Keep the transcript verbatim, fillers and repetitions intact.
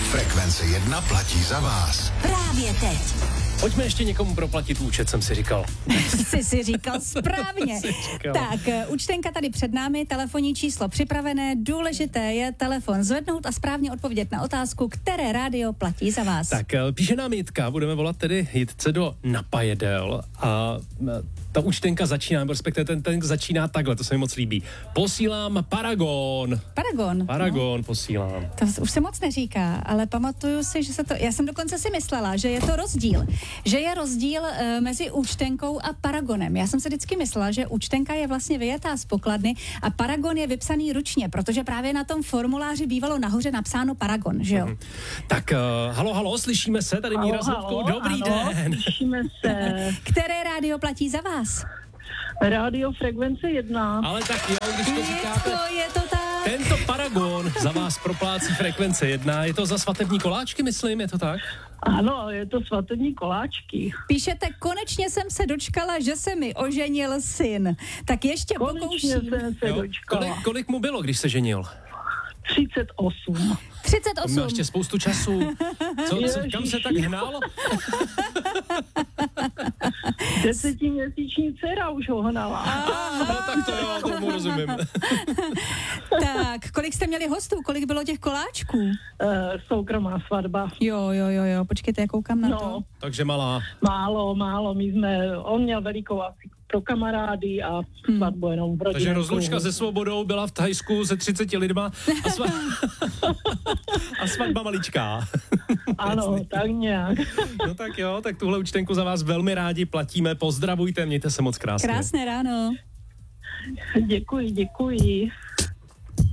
Frekvence jedna platí za vás. Právě teď. Pojďme ještě někomu proplatit účet, jsem si říkal. Jsi si říkal správně. říkal. Tak, účtenka tady před námi, telefonní číslo připravené. Důležité je telefon zvednout a správně odpovědět na otázku, které rádio platí za vás. Tak, píše nám Jitka, budeme volat tedy Jitce do Napajedel a ta účtenka začíná, nebo respektive ten, ten začíná takhle, to se mi moc líbí. Posílám Paragon. Paragon. Paragon no. posílám. To už se moc neříká, ale pamatuju si, že se to, já jsem dokonce si myslela, že je to rozdíl. Že je rozdíl e, mezi účtenkou a Paragonem. Já jsem si vždycky myslela, že účtenka je vlastně vyjetá z pokladny a Paragon je vypsaný ručně, protože právě na tom formuláři bývalo nahoře napsáno Paragon, že jo? Mm-hmm. Tak, uh, halo, halo, slyšíme se, tady Míra Zlobkou. Dobrý ano, den. Slyšíme se. Které rádio platí za vás? Rádio Frekvence jedna. Ale tak jo, když to říkáte, Jitko, je to tak. tento Paragon za vás proplácí Frekvence jedna. Je to za svatební koláčky, myslím, je to tak? Ano, je to svatební koláčky. Píšete, konečně jsem se dočkala, že se mi oženil syn. Tak ještě Konečně pokouším. jsem se Jo. dočkala. Kolik, kolik mu bylo, když se ženil? třicet osm. třicet Měl osm. ještě spoustu času. Co, co, kam se tak hnal? Desetiměsíční dcera už ho hnala. No tak to jo, tomu rozumím. Tak, kolik jste měli hostů? Kolik bylo těch koláčků? Uh, soukromá svatba. Jo, jo, jo, jo, počkejte, já koukám na No, to. Takže malá. málo, málo. My jsme, on měl velikou asi pro kamarády a svatbu jenom v rodině. Takže rozlučka se svobodou byla v Thajsku se třiceti lidma a, sva... a svatba maličká. Ano, tak nějak. No tak jo, tak tuhle účtenku za vás velmi rádi platíme. Pozdravujte, mějte se moc krásně. Krásné ráno. Děkuji, děkuji.